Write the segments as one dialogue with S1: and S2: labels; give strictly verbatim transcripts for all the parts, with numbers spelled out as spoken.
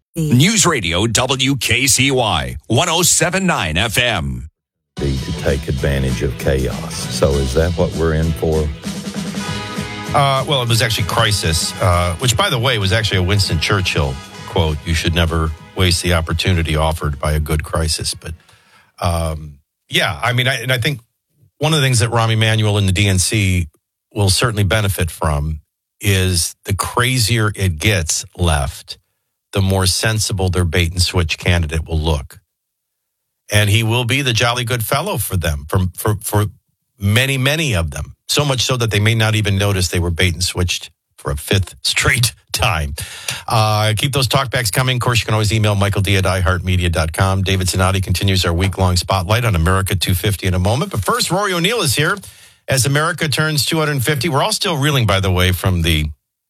S1: News Radio W K C Y one oh seven point nine F M.
S2: To take advantage of chaos. So is that what we're in for?
S3: Uh, well, it was actually crisis, uh, which, by the way, was actually a Winston Churchill quote. You should never waste the opportunity offered by a good crisis. But, um, yeah, I mean, I, and I think one of the things that Rahm Emanuel and the D N C will certainly benefit from is the crazier it gets left, the more sensible their bait and switch candidate will look. And he will be the jolly good fellow for them, for, for, for many, many of them. So much so that they may not even notice they were bait and switched for a fifth straight time. Uh, keep those talkbacks coming. Of course, you can always email Michael D at i heart media dot com. David Zanotti continues our week-long spotlight on America two fifty in a moment. But first, Rory O'Neill is here as America turns two hundred fifty. We're all still reeling, by the way, from the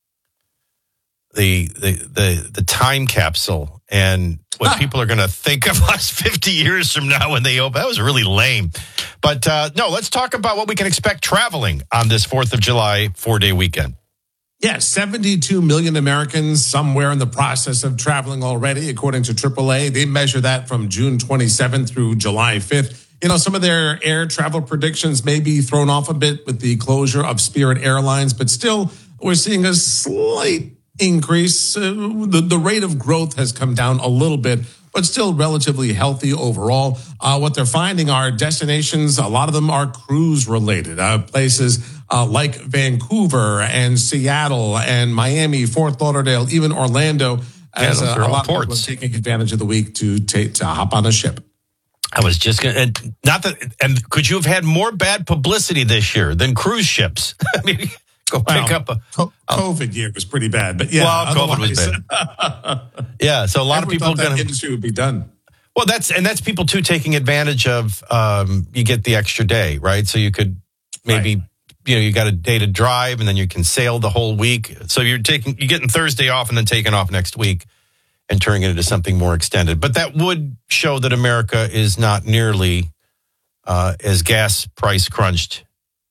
S3: the the the, the time capsule and what people are going to think of us fifty years from now when they open. That was really lame. But uh, no, let's talk about what we can expect traveling on this fourth of July four-day weekend.
S4: Yeah, seventy-two million Americans somewhere in the process of traveling already, according to triple A. They measure that from June twenty-seventh through July fifth. You know, some of their air travel predictions may be thrown off a bit with the closure of Spirit Airlines, but still, we're seeing a slight increase. Uh, the, the rate of growth has come down a little bit, but still relatively healthy overall. Uh, what they're finding are destinations, a lot of them are cruise related, uh, places uh, like Vancouver and Seattle and Miami, Fort Lauderdale, even Orlando, as
S3: yeah,
S4: uh, a lot of people are taking advantage of the week to take to hop on a ship.
S3: I was just going to, not that, and could you have had more bad publicity this year than cruise ships? I mean, go
S4: well,
S3: pick up a
S4: COVID year was pretty bad, but yeah,
S3: well, COVID was bad. Yeah, so a lot of people
S4: thought that
S3: gonna,
S4: industry would be done.
S3: Well, that's and that's people too taking advantage of. Um, you get the extra day, right? So you could maybe right. you know you got a day to drive, and then you can sail the whole week. So you're taking you're getting Thursday off, and then taking off next week, and turning it into something more extended. But that would show that America is not nearly uh, as gas price crunched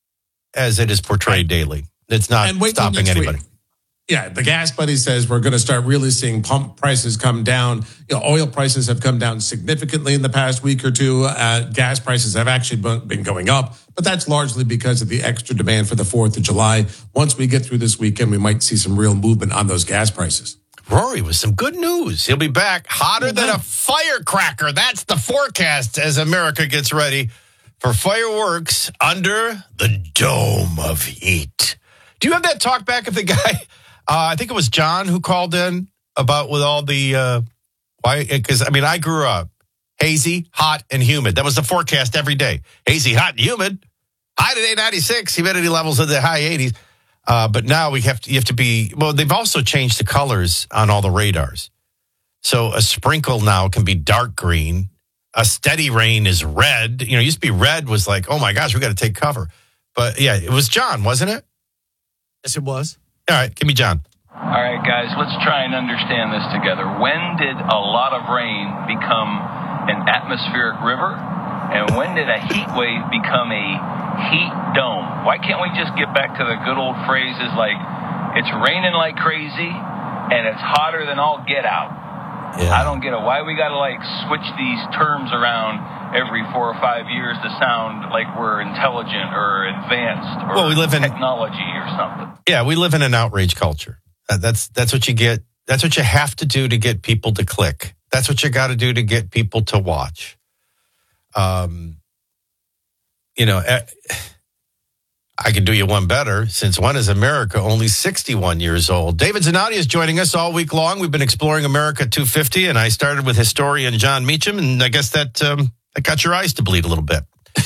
S3: as it is portrayed daily. It's not stopping anybody.
S4: Week. Yeah, the gas buddy says we're going to start really seeing pump prices come down. You know, oil prices have come down significantly in the past week or two. Uh, gas prices have actually been going up, but that's largely because of the extra demand for the fourth of July. Once we get through this weekend, we might see some real movement on those gas prices.
S3: Rory with some good news. He'll be back hotter mm-hmm. than a firecracker. That's the forecast as America gets ready for fireworks under the dome of heat. Do you have that talk back of the guy? Uh, I think it was John who called in about with all the, uh, why? Because, I mean, I grew up hazy, hot, and humid. That was the forecast every day. Hazy, hot, and humid. High today, ninety-six. Humidity levels in the high eighties. Uh, but now we have to, you have to be, well, they've also changed the colors on all the radars. So a sprinkle now can be dark green. A steady rain is red. You know, it used to be red was like, oh my gosh, we got to take cover. But yeah, it was John, wasn't it?
S5: Yes, it was.
S3: All right, give me John.
S6: All right, guys, let's try and understand this together. When did a lot of rain become an atmospheric river? And when did a heat wave become a heat dome? Why can't we just get back to the good old phrases like, it's raining like crazy and it's hotter than all get out? Yeah. I don't get it. Why we got to, like, switch these terms around every four or five years to sound like we're intelligent or advanced or
S3: well, we live in
S6: technology or something?
S3: Yeah, we live in an outrage culture. Uh, that's that's what you get. That's what you have to do to get people to click. That's what you got to do to get people to watch. Um, you know, I can do you one better. Since when is America only sixty-one years old? David Zanotti is joining us all week long. We've been exploring America two fifty, and I started with historian John Meacham, and I guess that um, that got your eyes to bleed a little bit.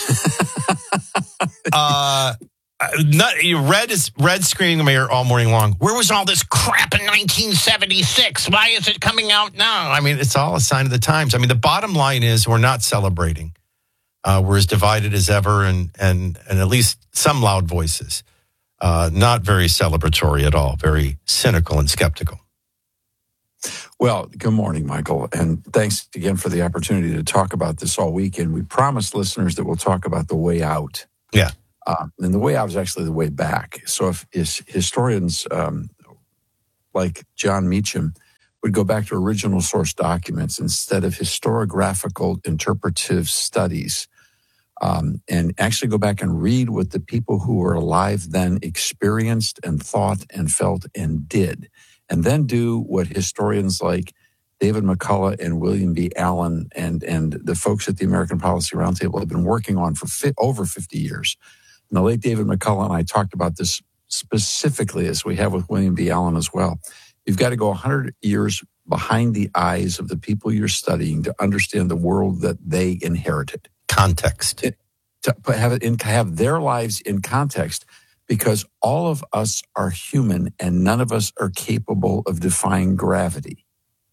S3: uh, not, red is red screaming mayor all morning long. Where was all this crap in nineteen seventy-six? Why is it coming out now? I mean, it's all a sign of the times. I mean, the bottom line is we're not celebrating. Uh, we're as divided as ever, and and and at least some loud voices. Uh, not very celebratory at all. Very cynical and skeptical.
S5: Well, good morning, Michael, and thanks again for the opportunity to talk about this all weekend. We promised listeners that we'll talk about the way out.
S3: Yeah.
S5: Uh, and the way out is actually the way back. So if, if historians um, like John Meacham would go back to original source documents instead of historiographical interpretive studies, um, and actually go back and read what the people who were alive then experienced and thought and felt and did, and then do what historians like David McCullough and William B. Allen and, and the folks at the American Policy Roundtable have been working on for fi- over fifty years. And the late David McCullough and I talked about this specifically, as we have with William B. Allen as well. You've got to go one hundred years behind the eyes of the people you're studying to understand the world that they inherited.
S3: Context.
S5: It, to have it in, have their lives in context, because all of us are human and none of us are capable of defying gravity.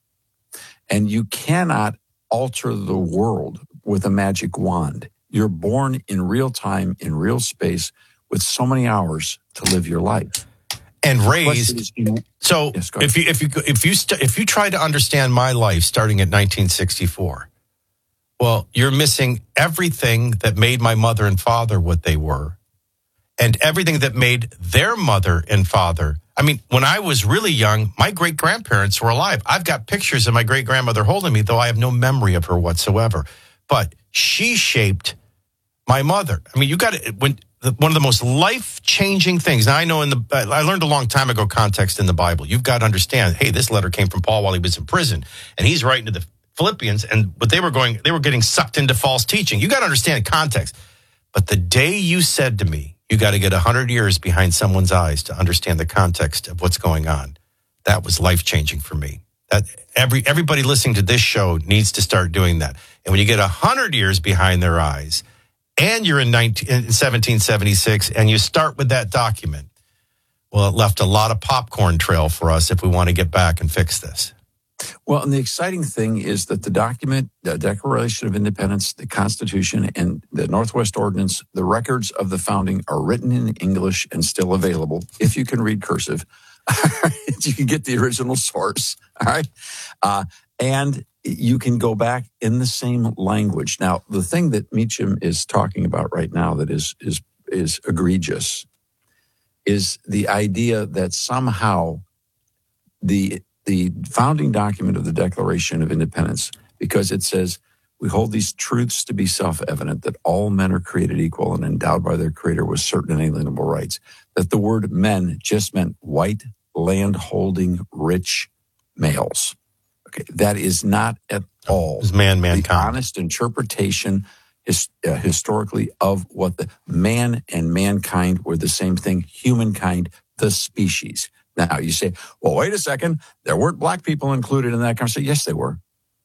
S5: And you cannot alter the world with a magic wand. You're born in real time, in real space, with so many hours to live your life.
S3: And raised. So
S5: yes,
S3: if you if you if you st- if you try to understand my life starting at nineteen sixty-four, well, you're missing everything that made my mother and father what they were, and everything that made their mother and father. I mean, when I was really young, my great grandparents were alive. I've got pictures of my great grandmother holding me, though I have no memory of her whatsoever. But she shaped my mother. I mean, you got to when. One of the most life-changing things. Now, I know in the, I learned a long time ago context in the Bible. You've got to understand, hey, this letter came from Paul while he was in prison, and he's writing to the Philippians, and but they were going, they were getting sucked into false teaching. You got to understand context. But the day you said to me, you got to get one hundred years behind someone's eyes to understand the context of what's going on, that was life-changing for me. That every everybody listening to this show needs to start doing that. And when you get one hundred years behind their eyes, and you're in, nineteen, in seventeen seventy-six, and you start with that document, well, it left a lot of popcorn trail for us if we want to get back and fix this.
S5: Well, and the exciting thing is that the document, the Declaration of Independence, the Constitution, and the Northwest Ordinance, the records of the founding are written in English and still available. If you can read cursive, you can get the original source. All right. Uh, and you can go back in the same language. Now, the thing that Meacham is talking about right now that is is is egregious is the idea that somehow the the founding document of the Declaration of Independence, because it says, we hold these truths to be self-evident, that all men are created equal and endowed by their Creator with certain inalienable rights, that the word men just meant white, land-holding, rich males. Okay, that is not at all
S3: it's man, mankind.
S5: The honest interpretation his, uh, historically of what the man and mankind were the same thing, humankind, the species. Now you say, well, wait a second, there weren't black people included in that conversation. Yes, they were.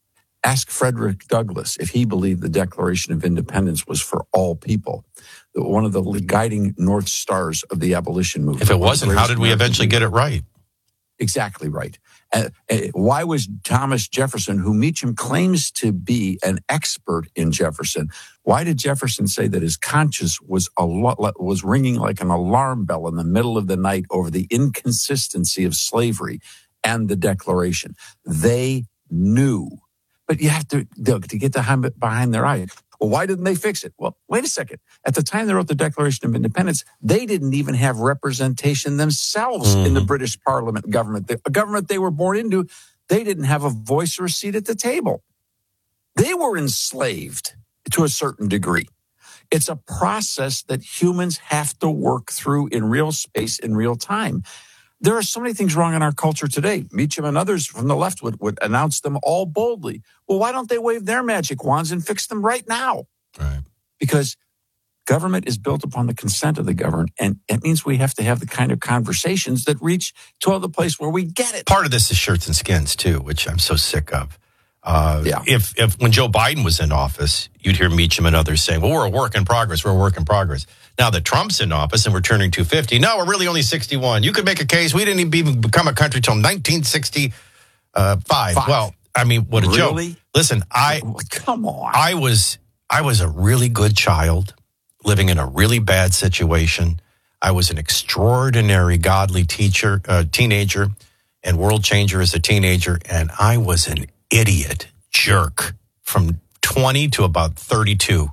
S5: Ask Frederick Douglass if he believed the Declaration of Independence was for all people. One of the guiding north stars of the abolition movement.
S3: If it wasn't, how did we eventually get it right?
S5: Exactly right. Uh, uh, why was Thomas Jefferson, who Meacham claims to be an expert in Jefferson, why did Jefferson say that his conscience was a lot, was ringing like an alarm bell in the middle of the night over the inconsistency of slavery and the Declaration? They knew. But you have to, to get the behind their eyes. Well, why didn't they fix it? Well, wait a second. At the time they wrote the Declaration of Independence, they didn't even have representation themselves mm. in the British Parliament government. The government they were born into, they didn't have a voice or a seat at the table. They were enslaved to a certain degree. It's a process that humans have to work through in real space, in real time. There are so many things wrong in our culture today. Meacham and others from the left would, would announce them all boldly. Well, why don't they wave their magic wands and fix them right now?
S3: Right.
S5: Because government is built upon the consent of the governed, and it means we have to have the kind of conversations that reach to the place where we get it.
S3: Part of this is shirts and skins, too, which I'm so sick of. Uh,
S5: yeah.
S3: If, if when Joe Biden was in office, you'd hear Meacham and others saying, well, we're a work in progress, we're a work in progress. Now that Trump's in office and we're turning two fifty, no, we're really only sixty-one. You could make a case we didn't even become a country till nineteen sixty-five. Five. Well, I mean, what a
S5: really?
S3: joke. Listen, I
S5: come on.
S3: I was I was a really good child living in a really bad situation. I was an extraordinary godly teacher, uh, teenager, and world changer as a teenager, and I was an idiot jerk from twenty to about thirty-two.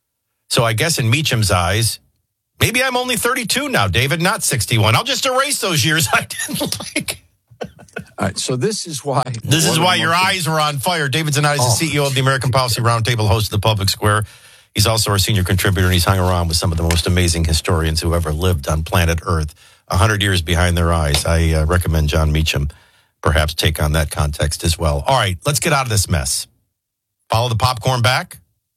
S3: So I guess in Meacham's eyes, maybe I'm only thirty-two now, David, not sixty-one. I'll just erase those years I didn't like.
S5: All right, so this is why.
S3: This is why your eyes were on fire. David Zanotti is the
S5: Oh.
S3: C E O of the American Policy Roundtable, host of the Public Square. He's also our senior contributor, and he's hung around with some of the most amazing historians who ever lived on planet Earth. A hundred years behind their eyes. I uh, recommend John Meacham perhaps take on that context as well. All right, let's get out of this mess. Follow the popcorn back.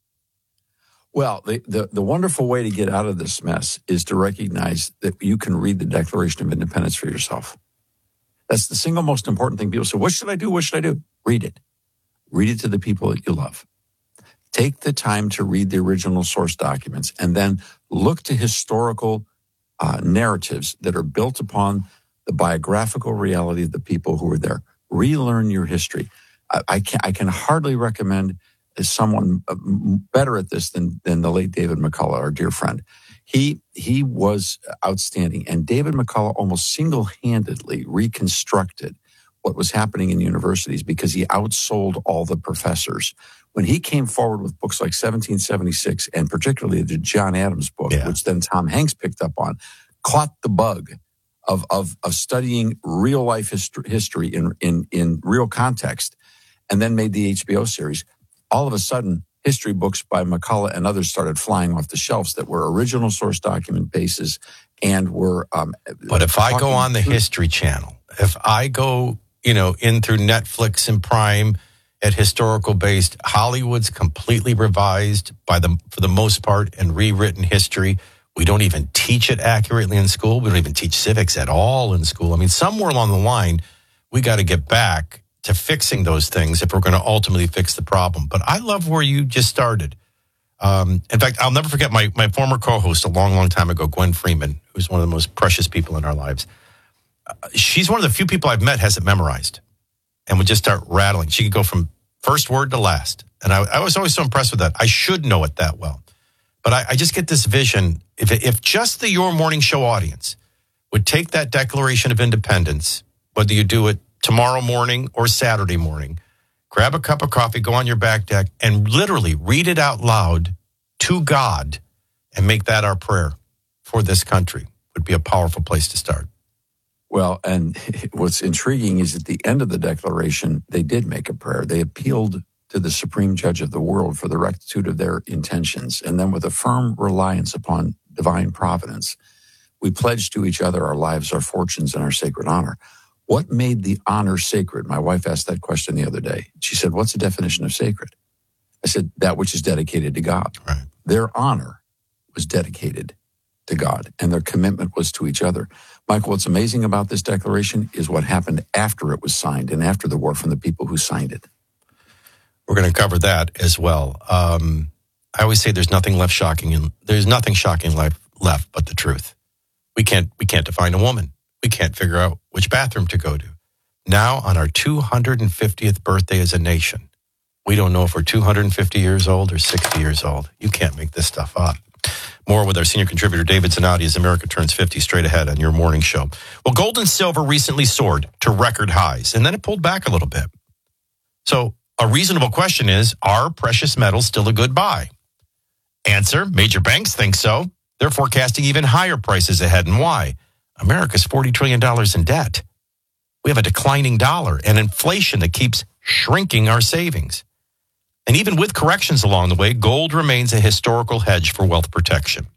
S5: Well, the, the, the wonderful way to get out of this mess is to recognize that you can read the Declaration of Independence for yourself. That's the single most important thing. People say, what should I do? What should I do? Read it. Read it to the people that you love. Take the time to read the original source documents and then look to historical uh, narratives that are built upon the biographical reality of the people who were there. Relearn your history. I, I, can, I can hardly recommend someone better at this than, than the late David McCullough, our dear friend. He he was outstanding. And David McCullough almost single-handedly reconstructed what was happening in universities because he outsold all the professors. When he came forward with books like seventeen seventy-six, and particularly the John Adams book,
S3: Yeah.
S5: which then Tom Hanks picked up on, caught the bug of of, of studying real-life hist- history in, in, in real context, and then made the H B O series, all of a sudden, history books by McCullough and others started flying off the shelves that were original source document bases and were... Um,
S3: But if I go
S5: talking
S3: on the
S5: through-
S3: History Channel, if I go, you know, in through Netflix and Prime at historical based, Hollywood's completely revised by the for the most part and rewritten history. We don't even teach it accurately in school. We don't even teach civics at all in school. I mean, somewhere along the line, we got to get back to fixing those things if we're going to ultimately fix the problem. But I love where you just started. Um, in fact, I'll never forget my, my former co-host a long, long time ago, Gwen Freeman, who's one of the most precious people in our lives. Uh, she's one of the few people I've met has it memorized and would just start rattling. She could go from first word to last. And I, I was always so impressed with that. I should know it that well. But I, I just get this vision. If, if just the Your Morning Show audience would take that Declaration of Independence, whether you do it tomorrow morning or Saturday morning, grab a cup of coffee, go on your back deck, and literally read it out loud to God and make that our prayer for this country would be a powerful place to start.
S5: Well, and what's intriguing is at the end of the Declaration, they did make a prayer. They appealed to the Supreme Judge of the world for the rectitude of their intentions. And then with a firm reliance upon divine providence, we pledged to each other our lives, our fortunes, and our sacred honor. What made the honor sacred? My wife asked that question the other day. She said, what's the definition of sacred? I said, that which is dedicated to God.
S3: Right.
S5: Their honor was dedicated to God, and their commitment was to each other. Michael, what's amazing about this declaration is what happened after it was signed and after the war from the people who signed it.
S3: We're going to cover that as well. Um, I always say there's nothing left shocking, in, there's nothing shocking left, left but the truth. We can't we can't define a woman. We can't figure out which bathroom to go to. Now, on our two hundred fiftieth birthday as a nation, we don't know if we're two hundred fifty years old or sixty years old. You can't make this stuff up. More with our senior contributor, David Zanotti, as America turns fifty, straight ahead on Your Morning Show. Well, gold and silver recently soared to record highs, and then it pulled back a little bit. So a reasonable question is, are precious metals still a good buy? Answer, major banks think so. They're forecasting even higher prices ahead, and why? America's forty trillion dollars in debt. We have a declining dollar and inflation that keeps shrinking our savings. And even with corrections along the way, gold remains a historical hedge for wealth protection.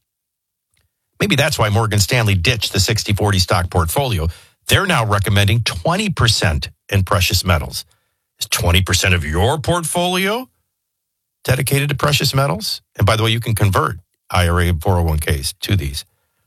S3: Maybe that's why Morgan Stanley ditched the sixty forty stock portfolio. They're now recommending twenty percent in precious metals. Is twenty percent of your portfolio dedicated to precious metals? And by the way, you can convert I R A and four oh one k's to these.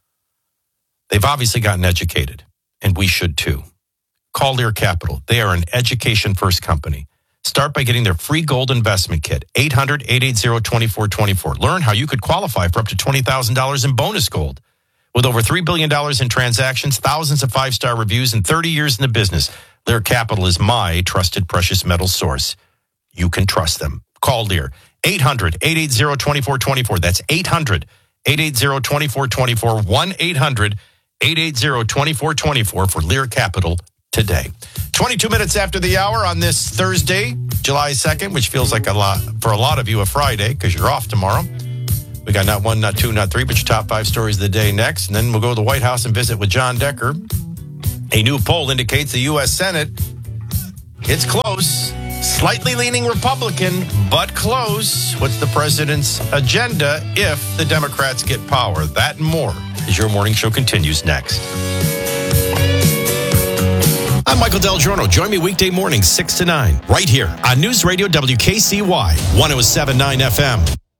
S3: They've obviously gotten educated, and we should too. Call Lear Capital. They are an education-first company. Start by getting their free gold investment kit, eight hundred, eight eight zero, two four two four. Learn how you could qualify for up to twenty thousand dollars in bonus gold. With over three billion dollars in transactions, thousands of five-star reviews, and thirty years in the business, Lear Capital is my trusted precious metal source. You can trust them. Call Lear, eight hundred, eight eight zero, two four two four. That's eight hundred, eight eight zero, two four two four, one eight hundred, eight eight zero, two four two four for Lear Capital today. twenty-two minutes after the hour on this Thursday, July second, which feels like a lot for a lot of you a Friday because you're off tomorrow. We got not one, not two, not three, but your top five stories of the day next. And then we'll go to the White House and visit with John Decker. A new poll indicates the U S Senate, it's close, slightly leaning Republican, but close. What's the president's agenda if the Democrats get power? That and more as your morning show continues next. I'm Michael Del Giorno. Join me weekday mornings, six to nine, right here on News Radio W K C Y, one oh seven point nine F M.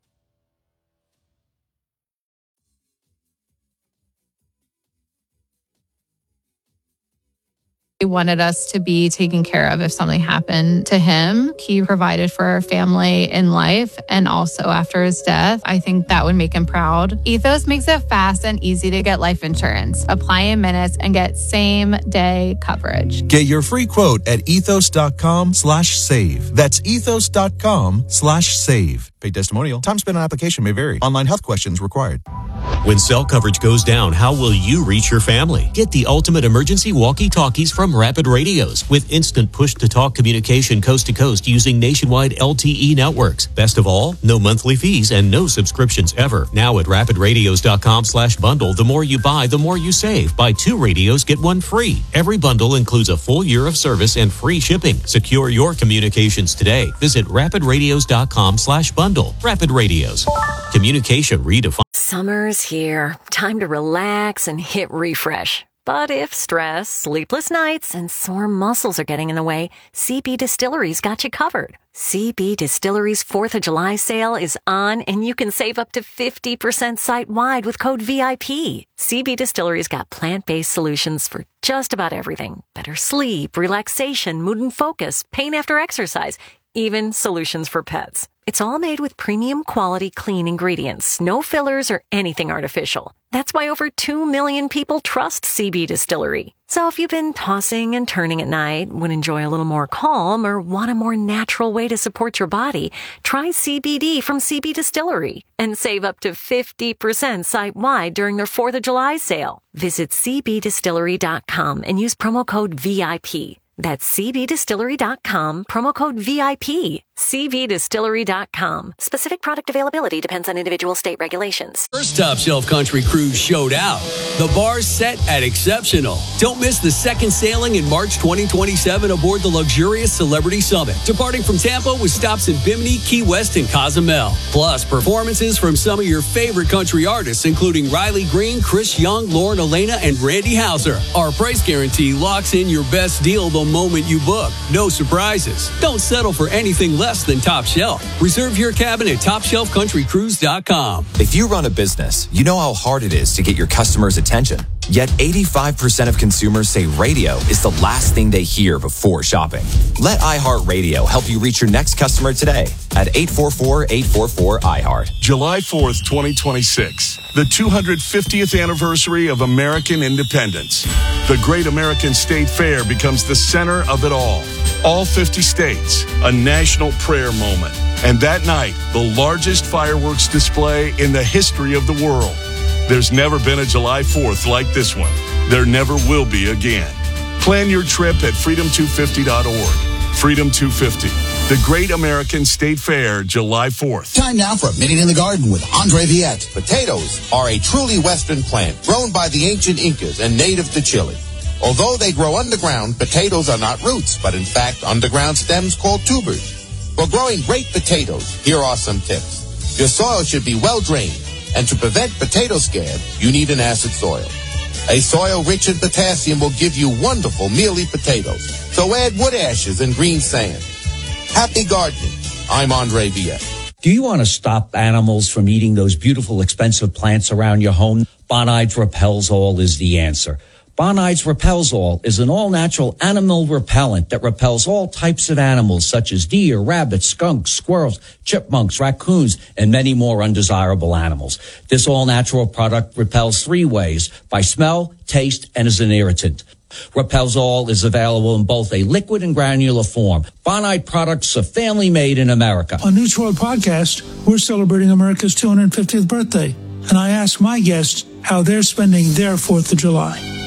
S7: He wanted us to be taken care of if something happened to him. He provided for our family in life and also after his death. I think that would make him proud. Ethos makes it fast and easy to get life insurance. Apply in minutes and get same day coverage.
S8: Get your free quote at ethos.com slash save. That's ethos.com slash save. Paid testimonial. Time spent on application may vary. Online health questions required.
S9: When cell coverage goes down, how will you reach your family? Get the ultimate emergency walkie-talkies from Rapid Radios with instant push-to-talk communication coast to coast using nationwide L T E networks. Best of all, no monthly fees and no subscriptions ever. Now at rapidradios.com slash bundle, the more you buy, the more you save. Buy two radios, get one free. Every bundle includes a full year of service and free shipping. Secure your communications today. Visit rapidradios.com slash bundle. Rapid Radios. Communication redefined.
S10: Summer's here. Time to relax and hit refresh. But if stress, sleepless nights, and sore muscles are getting in the way, C B Distillery's got you covered. C B Distillery's fourth of July sale is on, and you can save up to fifty percent site-wide with code V I P. C B Distillery's got plant-based solutions for just about everything. Better sleep, relaxation, mood and focus, pain after exercise, even solutions for pets. It's all made with premium quality clean ingredients, no fillers or anything artificial. That's why over two million people trust C B Distillery. So if you've been tossing and turning at night, would enjoy a little more calm, or want a more natural way to support your body, try C B D from C B Distillery and save up to fifty percent site-wide during their fourth of July sale. Visit c b distillery dot com and use promo code V I P. That's c b distillery dot com, promo code V I P. c b distillery dot com. Specific product availability depends on individual state regulations.
S11: First Top Shelf Country Cruise showed out. The bar's set at exceptional. Don't miss the second sailing in March twenty twenty-seven aboard the luxurious Celebrity Summit, departing from Tampa with stops in Bimini, Key West, and Cozumel. Plus, performances from some of your favorite country artists, including Riley Green, Chris Young, Lauren Elena, and Randy Houser. Our price guarantee locks in your best deal the moment you book. No surprises. Don't settle for anything less than Top Shelf. Reserve your cabin at top shelf country cruise dot com.
S12: If you run a business, you know how hard it is to get your customers' attention. Yet eighty-five percent of consumers say radio is the last thing they hear before shopping. Let iHeartRadio help you reach your next customer today at eight four four, eight four four, I heart.
S13: July fourth, twenty twenty-six, the two hundred fiftieth anniversary of American independence. The Great American State Fair becomes the center of it all. All fifty states, a national prayer moment. And that night, the largest fireworks display in the history of the world. There's never been a July fourth like this one. There never will be again. Plan your trip at freedom two fifty dot org. Freedom two fifty, the Great American State Fair, July fourth.
S14: Time now for a minute in the garden with Andre Viette. Potatoes are a truly Western plant grown by the ancient Incas and native to Chile. Although they grow underground, potatoes are not roots, but in fact underground stems called tubers. For growing great potatoes, here are some tips. Your soil should be well drained, and to prevent potato scab, you need an acid soil. A soil rich in potassium will give you wonderful mealy potatoes. So add wood ashes and green sand. Happy gardening. I'm Andre Viette.
S15: Do you want to stop animals from eating those beautiful, expensive plants around your home? Bonides Repels-All is the answer. Bonides Repels-All is an all-natural animal repellent that repels all types of animals such as deer, rabbits, skunks, squirrels, chipmunks, raccoons, and many more undesirable animals. This all-natural product repels three ways: by smell, taste, and as an irritant. Repels-All is available in both a liquid and granular form. Bonide products are family made in America.
S16: On News World Podcast, we're celebrating America's two hundred fiftieth birthday, and I asked my guests how they're spending their fourth of July.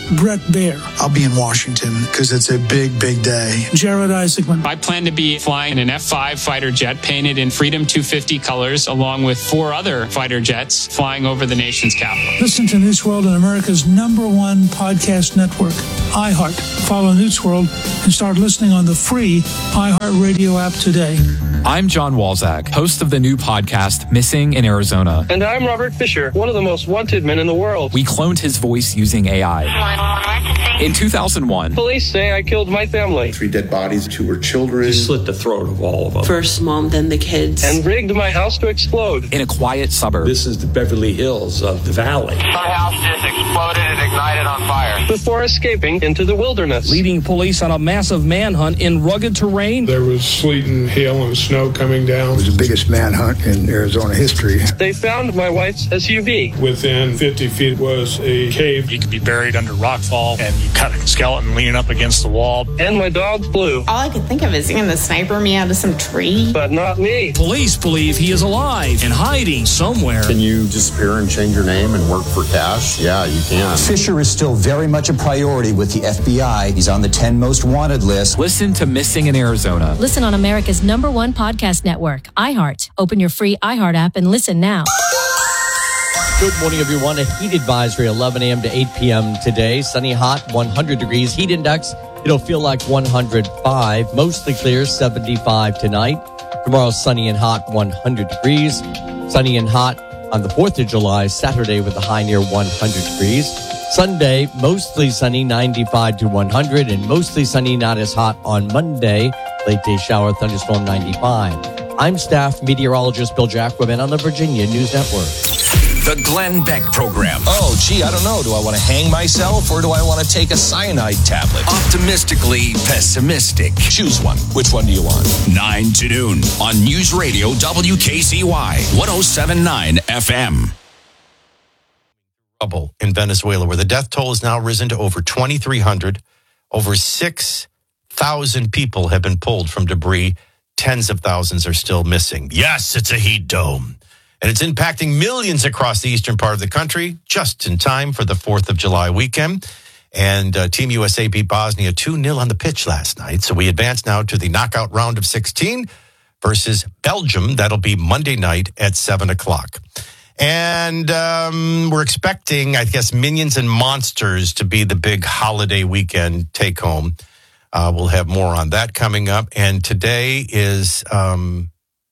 S16: Brett Baer.
S17: I'll be in Washington because it's a big, big day.
S16: Jared Isaacman.
S18: I plan to be flying an F five fighter jet painted in Freedom two fifty colors, along with four other fighter jets flying over the nation's capital.
S16: Listen to Newsworld on America's number one podcast network, iHeart. Follow Newsworld and start listening on the free iHeartRadio app today.
S19: I'm John Walzak, host of the new podcast, Missing in Arizona.
S20: And I'm Robert Fisher, one of the most wanted men in the world.
S19: We cloned his voice using A I. In two thousand one,
S20: police say I killed my family.
S21: Three dead bodies, two were children.
S22: He slit the throat of all of them.
S23: First mom, then the kids.
S20: And rigged my house to explode.
S19: In a quiet suburb.
S22: This is the Beverly Hills of the valley.
S24: My house just exploded and ignited on fire.
S20: Before escaping into the wilderness.
S25: Leading police on a massive manhunt in rugged terrain.
S26: There was sleet and hail and snow coming down.
S27: It was the biggest manhunt in Arizona history.
S20: They found my wife's S U V.
S26: Within fifty feet was a cave.
S28: You could be buried under rockfall, and you cut a skeleton leaning up against the wall.
S20: And my dog Blue.
S29: All I could think of is seeing the sniper me out of some tree.
S20: But not me.
S25: Police believe he is alive and hiding somewhere.
S30: Can you disappear and change your name and work for cash? Yeah, you can.
S31: Fisher is still very much a priority with the F B I. He's on the ten most wanted list.
S19: Listen to Missing in Arizona.
S32: Listen on America's number one podcast network, iHeart. Open your free iHeart app and listen now.
S33: Good morning, everyone. A heat advisory, eleven a.m. to eight p.m. today. Sunny, hot, one hundred degrees. Heat index, it'll feel like one hundred five. Mostly clear, seventy-five tonight. Tomorrow, sunny and hot, one hundred degrees. Sunny and hot on the fourth of July, Saturday with a high near one hundred degrees. Sunday, mostly sunny, ninety-five to one hundred. And mostly sunny, not as hot on Monday. Late day shower, thunderstorm, ninety-five. I'm staff meteorologist Bill Jacquemin on the Virginia News Network.
S1: The Glenn Beck Program.
S34: Oh, gee, I don't know. Do I want to hang myself or do I want to take a cyanide tablet?
S1: Optimistically pessimistic.
S34: Choose one. Which one do you want?
S1: nine to noon on News Radio W K C Y one oh seven point nine F M.
S3: Trouble in Venezuela, where the death toll has now risen to over twenty-three hundred. Over six thousand people have been pulled from debris. Tens of thousands are still missing. Yes, it's a heat dome. And it's impacting millions across the eastern part of the country, just in time for the fourth of July weekend. And uh, Team U S A beat Bosnia two nil on the pitch last night. So we advance now to the knockout round of sixteen versus Belgium. That'll be Monday night at seven o'clock. And um, we're expecting, I guess, Minions and Monsters to be the big holiday weekend take-home. Uh, we'll have more on that coming up. And today is um,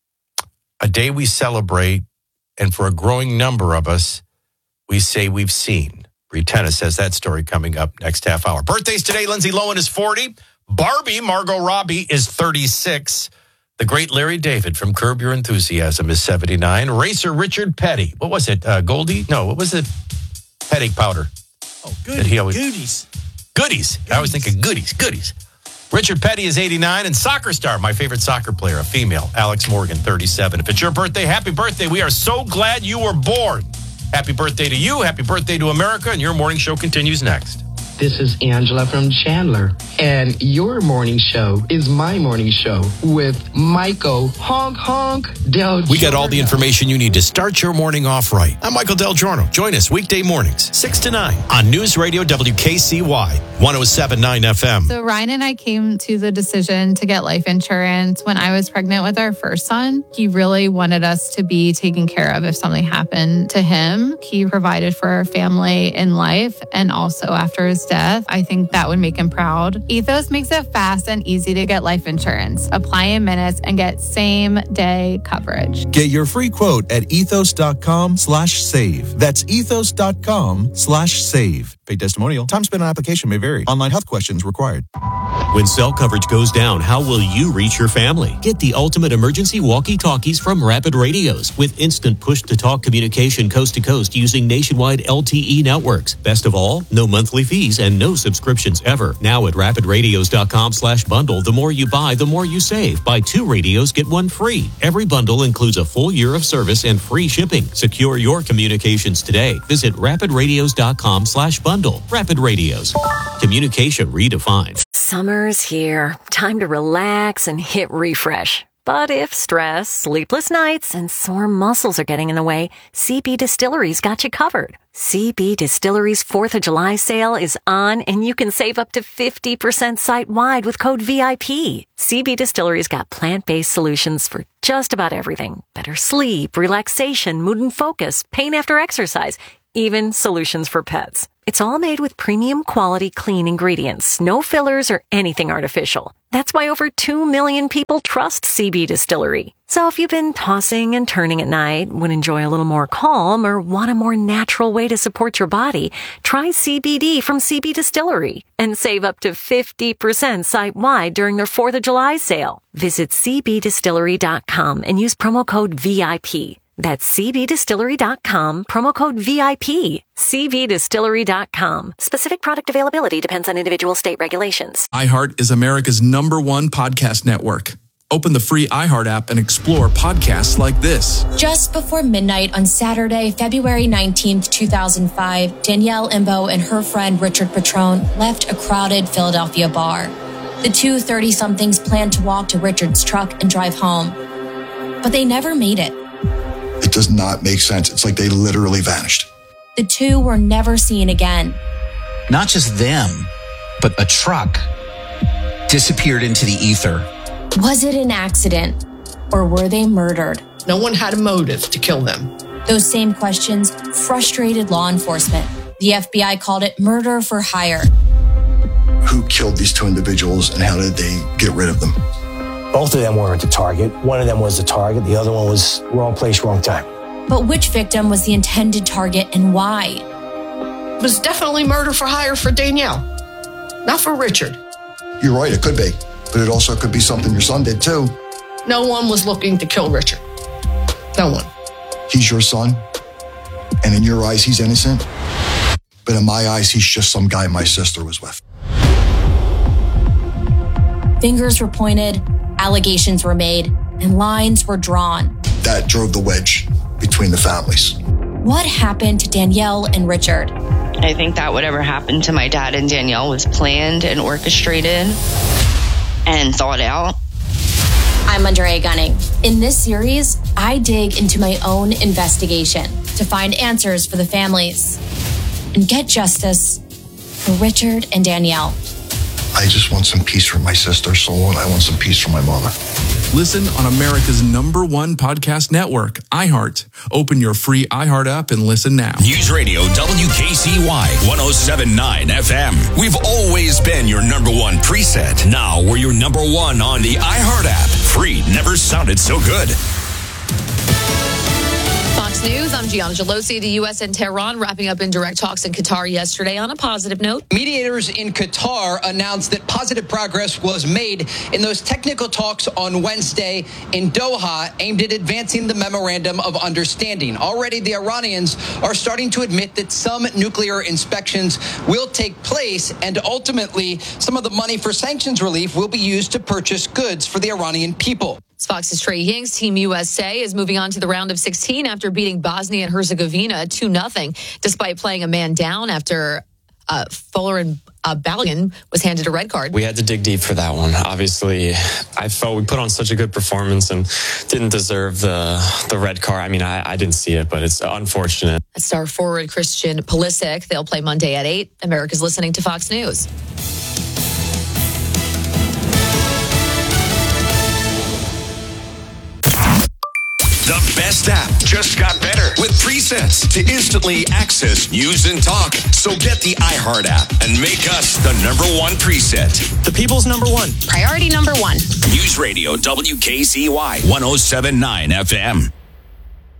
S3: a day we celebrate. And for a growing number of us, we say we've seen. Bree Tennis has that story coming up next half hour. Birthdays today, Lindsay Lohan is forty. Barbie, Margot Robbie, is thirty-six. The great Larry David from Curb Your Enthusiasm is seventy-nine. Racer Richard Petty. What was it? Uh, Goldie? No, what was it? Headache powder.
S35: Oh, goodies.
S3: Always,
S35: goodies.
S3: Goodies. I was thinking goodies, goodies. Richard Petty is eighty-nine, and soccer star, my favorite soccer player, a female, Alex Morgan, thirty-seven. If it's your birthday, happy birthday. We are so glad you were born. Happy birthday to you. Happy birthday to America, and your morning show continues next.
S36: This is Angela from Chandler, and your morning show is my morning show with Michael Honk Honk Del Giorno.
S3: We got all the information you need to start your morning off right. I'm Michael Del Giorno. Join us weekday mornings, six to nine on News Radio W K C Y, one oh seven point nine F M.
S7: So Ryan and I came to the decision to get life insurance when I was pregnant with our first son. He really wanted us to be taken care of if something happened to him. He provided for our family in life and also after his death. I think that would make him proud. Ethos makes it fast and easy to get life insurance. Apply in minutes and get same day coverage.
S8: Get your free quote at ethos.com slash save. That's ethos.com slash save. Paid testimonial. Time spent on application may vary. Online health questions required.
S9: When cell coverage goes down, how will you reach your family? Get the ultimate emergency walkie-talkies from Rapid Radios with instant push-to-talk communication coast to coast using nationwide L T E networks. Best of all, no monthly fees and no subscriptions ever. Now at rapidradios.com slash bundle, the more you buy, the more you save. Buy two radios, get one free. Every bundle includes a full year of service and free shipping. Secure your communications today. Visit rapidradios.com slash bundle. Rapid Radios. Communication redefined.
S10: Summer's here. Time to relax and hit refresh. But if stress, sleepless nights, and sore muscles are getting in the way, C B Distillery's got you covered. C B Distillery's fourth of July sale is on, and you can save up to fifty percent site-wide with code V I P. C B Distillery's got plant-based solutions for just about everything. Better sleep, relaxation, mood and focus, pain after exercise, even solutions for pets. It's all made with premium quality clean ingredients, no fillers or anything artificial. That's why over two million people trust C B Distillery. So if you've been tossing and turning at night, would enjoy a little more calm, or want a more natural way to support your body, try C B D from C B Distillery and save up to fifty percent site-wide during their fourth of July sale. Visit c b distillery dot com and use promo code V I P. That's c b distillery dot com, promo code V I P. c b distillery dot com. Specific product availability depends on individual state regulations.
S2: iHeart is America's number one podcast network. Open the free iHeart app and explore podcasts like this.
S32: Just before midnight on Saturday, February nineteenth, two thousand five, Danielle Imbo and her friend Richard Petrone left a crowded Philadelphia bar. The two thirty-somethings planned to walk to Richard's truck and drive home, but they never made it.
S4: It does not make sense. It's like they literally vanished.
S32: The two were never seen again.
S5: Not just them, but a truck disappeared into the ether.
S32: Was it an accident, or were they murdered?
S36: No one had a motive to kill them.
S32: Those same questions frustrated law enforcement. The F B I called it murder for hire.
S4: Who killed these two individuals, and how did they get rid of them?
S6: Both of them weren't the target. One of them was the target. The other one was wrong place, wrong time.
S32: But which victim was the intended target, and why?
S36: It was definitely murder for hire for Danielle, not for Richard.
S4: You're right, it could be. But it also could be something your son did too.
S36: No one was looking to kill Richard. No one.
S4: He's your son, and in your eyes, he's innocent. But in my eyes, he's just some guy my sister was with.
S32: Fingers were pointed, allegations were made, and lines were drawn.
S4: That drove the wedge between the families.
S32: What happened to Danielle and Richard?
S29: I think that whatever happened to my dad and Danielle was planned and orchestrated and thought out.
S32: I'm Andrea Gunning. In this series, I dig into my own investigation to find answers for the families and get justice for Richard and Danielle.
S4: I just want some peace for my sister, so I want some peace for my mother.
S2: Listen on America's number one podcast network, iHeart. Open your free iHeart app and listen now.
S1: News Radio W K C Y one oh seven point nine F M. We've always been your number one preset. Now we're your number one on the iHeart app. Free never sounded so good.
S11: Fox News, I'm Gianna Gelosi. The U S and Tehran wrapping up indirect talks in Qatar yesterday on a positive note.
S12: Mediators in Qatar announced that positive progress was made in those technical talks on Wednesday in Doha aimed at advancing the memorandum of understanding. Already, the Iranians are starting to admit that some nuclear inspections will take place, and ultimately, some of the money for sanctions relief will be used to purchase goods for the Iranian people.
S11: Fox's Trey Ying's Team U S A is moving on to the round of sixteen after beating Bosnia and Herzegovina two nothing, despite playing a man down after uh, Folarin uh, Balogun was handed a red card.
S13: We had to dig deep for that one. Obviously, I felt we put on such a good performance and didn't deserve the the red card. I mean, I, I didn't see it, but it's unfortunate.
S11: Star forward Christian Pulisic. They'll play Monday at eight. America's listening to Fox News.
S1: The best app just got better with presets to instantly access news and talk. So get the iHeart app and make us the number one preset.
S14: The people's number one.
S29: Priority number one.
S1: News Radio W K C Y one oh seven point nine F M.